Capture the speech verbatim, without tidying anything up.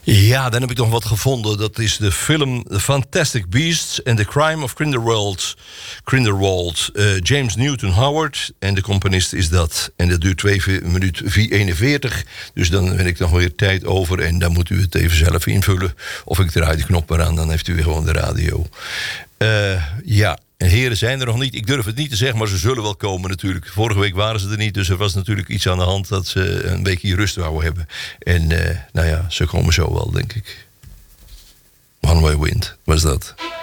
Ja, dan heb ik nog wat gevonden. Dat is de film The Fantastic Beasts and the Crime of Grindelwald. Grindelwald. Uh, James Newton Howard. En de componist is dat. En dat duurt twee minuten eenenveertig. Dus dan heb ik nog weer tijd over. En dan moet u het even zelf invullen. Of ik draai de knop eraan, dan heeft u weer gewoon de radio. Uh, ja. En heren zijn er nog niet. Ik durf het niet te zeggen, maar ze zullen wel komen natuurlijk. Vorige week waren ze er niet, dus er was natuurlijk iets aan de hand... dat ze een beetje rust wouden hebben. En uh, nou ja, ze komen zo wel, denk ik. One Way Wind was dat.